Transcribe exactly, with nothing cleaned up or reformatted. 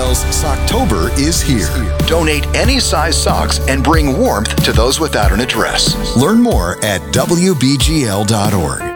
L's Socktober is here. Donate any size socks and bring warmth to those without an address. Learn more at W B G L dot org.